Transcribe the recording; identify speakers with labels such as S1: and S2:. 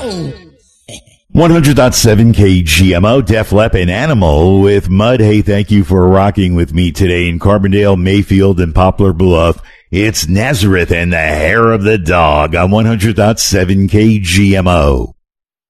S1: 100.7 KGMO, Def Lepp and Animal with Mud. Hey, thank you for rocking with me today in Carbondale, Mayfield, and Poplar Bluff. It's Nazareth and the Hair of the Dog on 100.7 KGMO.